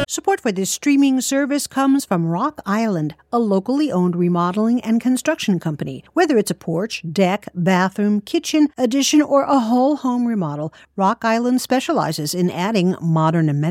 Support for this streaming service comes from Rock Island, a locally owned remodeling and construction company. Whether it's a porch, deck, bathroom, kitchen, addition, or a whole home remodel, Rock Island specializes in adding modern amenities